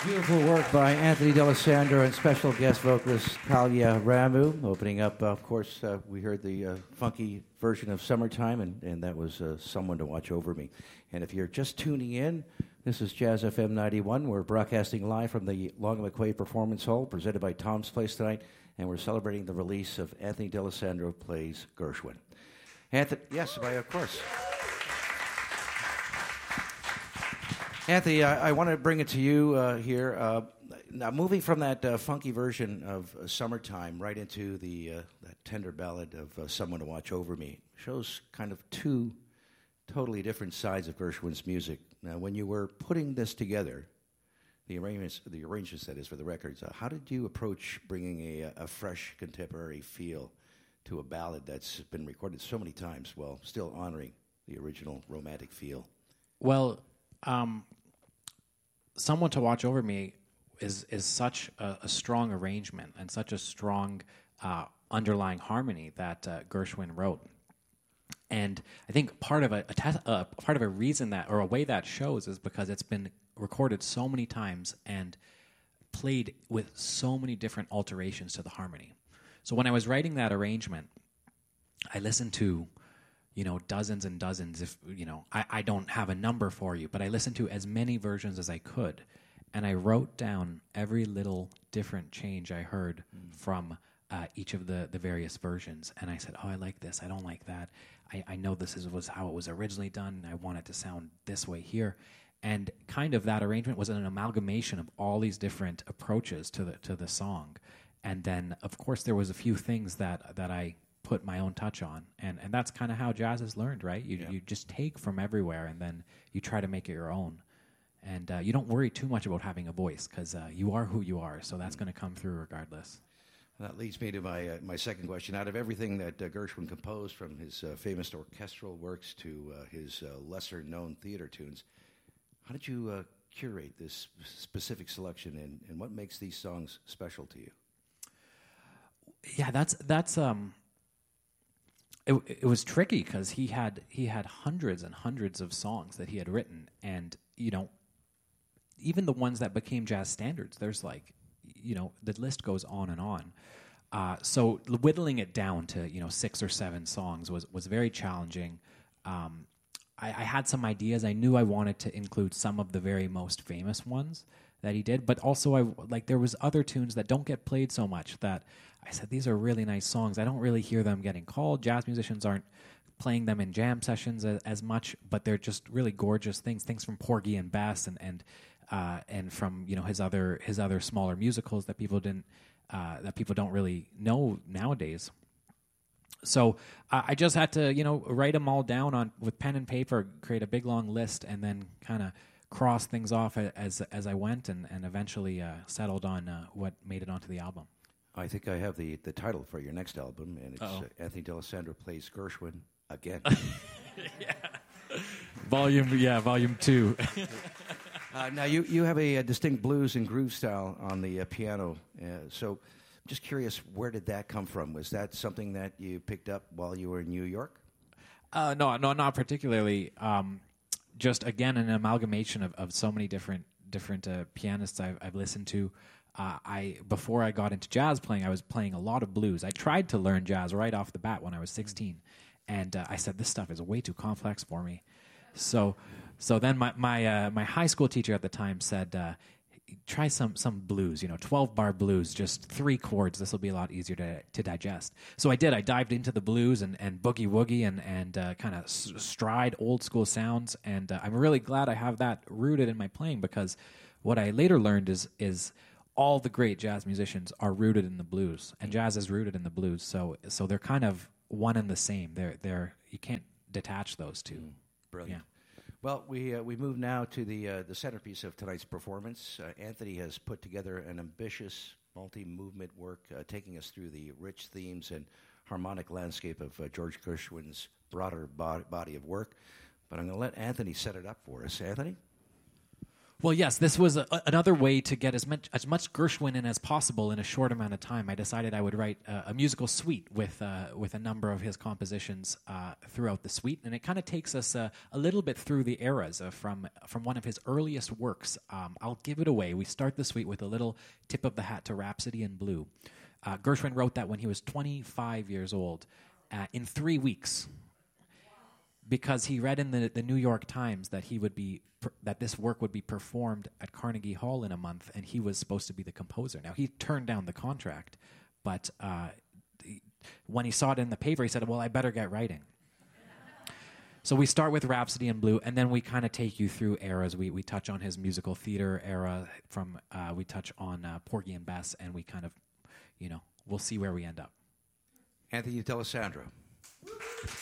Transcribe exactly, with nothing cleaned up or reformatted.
Beautiful work by Anthony D'Alessandro and special guest vocalist Kalia Ramu. Opening up, uh, of course, uh, we heard the uh, funky version of Summertime, and, and that was uh, Someone to Watch Over Me. And if you're just tuning in, this is Jazz F M ninety-one. We're broadcasting live from the Long McQuaid Performance Hall, presented by Tom's Place tonight, and we're celebrating the release of Anthony D'Alessandro Plays Gershwin. Anthony, yes, by, of course. Anthony, I, I want to bring it to you uh, here. Uh, now, moving from that uh, funky version of uh, Summertime right into the uh, that tender ballad of uh, Someone to Watch Over Me shows kind of two totally different sides of Gershwin's music. Now, when you were putting this together, the arrangements, the arrangements that is for the records, uh, how did you approach bringing a, a fresh contemporary feel to a ballad that's been recorded so many times while still honoring the original romantic feel? Well, um, Someone to Watch Over Me is is such a, a strong arrangement and such a strong uh, underlying harmony that uh, Gershwin wrote. And I think part of a, a te- uh, part of a reason that, or a way that shows, is because it's been recorded so many times and played with so many different alterations to the harmony. So when I was writing that arrangement, I listened to, you know, dozens and dozens. If you know, I, I don't have a number for you, but I listened to as many versions as I could, and I wrote down every little different change I heard mm. from uh, each of the the various versions. And I said, "Oh, I like this. I don't like that. I, I know this is was how it was originally done. I want it to sound this way here." And kind of that arrangement was an amalgamation of all these different approaches to the to the song. And then, of course, there was a few things that that I put my own touch on, and and that's kind of how jazz is learned, right? You yeah. you just take from everywhere, and then you try to make it your own, and uh, you don't worry too much about having a voice, because uh, you are who you are, so that's mm. going to come through regardless. That leads me to my uh, my second question. Out of everything that uh, Gershwin composed, from his uh, famous orchestral works to uh, his uh, lesser-known theater tunes, how did you uh, curate this specific selection, and, and what makes these songs special to you? Yeah, that's that's um. It, it was tricky because he had he had hundreds and hundreds of songs that he had written, and you know, even the ones that became jazz standards. There's like, you know, the list goes on and on. Uh, so whittling it down to you know six or seven songs was was very challenging. Um, I, I had some ideas. I knew I wanted to include some of the very most famous ones that he did, but also I like there was other tunes that don't get played so much that I said, these are really nice songs. I don't really hear them getting called. Jazz musicians aren't playing them in jam sessions as, as much, but they're just really gorgeous things. Things from Porgy and Bess, and and uh, and from you know his other his other smaller musicals that people didn't uh, that people don't really know nowadays. So uh, I just had to you know write them all down on with pen and paper, create a big long list, and then kind of cross things off as as I went, and and eventually uh, settled on uh, what made it onto the album. I think I have the, the title for your next album, and it's uh, Anthony D'Alessandro Plays Gershwin Again. yeah. Volume, yeah, volume two. uh, now, you, you have a, a distinct blues and groove style on the uh, piano, uh, so I'm just curious, where did that come from? Was that something that you picked up while you were in New York? Uh, no, no, not particularly. Um, just, again, an amalgamation of, of so many different different uh, pianists I've, I've listened to. Uh, I before I got into jazz playing, I was playing a lot of blues. I tried to learn jazz right off the bat when I was sixteen, and uh, I said this stuff is way too complex for me. So, so then my my uh, my high school teacher at the time said, uh, "Try some some blues, you know, twelve bar blues, just three chords. This will be a lot easier to to digest." So I did. I dived into the blues and, and boogie woogie and and uh, kind of s- stride old school sounds, and uh, I'm really glad I have that rooted in my playing, because what I later learned is is all the great jazz musicians are rooted in the blues, and jazz is rooted in the blues. So, so they're kind of one and the same. They're, they're you can't detach those two. Mm, brilliant. Yeah. Well, we uh, we move now to the uh, the centerpiece of tonight's performance. Uh, Anthony has put together an ambitious multi-movement work, uh, taking us through the rich themes and harmonic landscape of uh, George Gershwin's broader bo- body of work. But I'm going to let Anthony set it up for us. Anthony? Well, yes, this was a, another way to get as much as much Gershwin in as possible in a short amount of time. I decided I would write uh, a musical suite with uh, with a number of his compositions uh, throughout the suite, and it kind of takes us uh, a little bit through the eras uh, from from one of his earliest works. Um, I'll give it away. We start the suite with a little tip of the hat to Rhapsody in Blue. Uh, Gershwin wrote that when he was twenty-five years old, uh, in three weeks. Because he read in the, the New York Times that he would be per, that this work would be performed at Carnegie Hall in a month, and he was supposed to be the composer. Now he turned down the contract, but uh, he, when he saw it in the paper, he said, "Well, I better get writing." So we start with Rhapsody in Blue, and then we kind of take you through eras. We we touch on his musical theater era. From uh, we touch on uh, Porgy and Bess, and we kind of, you know, we'll see where we end up. Anthony D'Alessandro.